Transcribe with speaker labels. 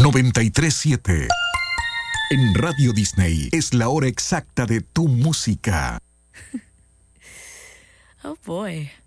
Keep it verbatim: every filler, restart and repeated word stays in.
Speaker 1: noventa y tres siete. En Radio Disney es la hora exacta de tu música.
Speaker 2: Oh boy.